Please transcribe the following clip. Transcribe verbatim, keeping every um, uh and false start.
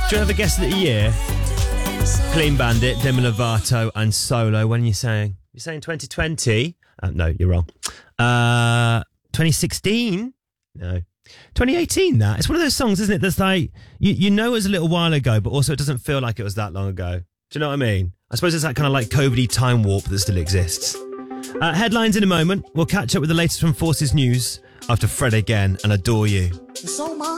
Do you have a guess of the year? Clean Bandit, Demi Lovato and Solo. When are you saying? You're saying twenty twenty? Uh, no, you're wrong. Uh, twenty sixteen? No. twenty eighteen, that. It's one of those songs, isn't it, that's like, you, you know it was a little while ago, but also it doesn't feel like it was that long ago. Do you know what I mean? I suppose it's that kind of like COVID-y time warp that still exists. Uh, headlines in a moment. We'll catch up with the latest from Forces News after Fred Again and Adore You. So much.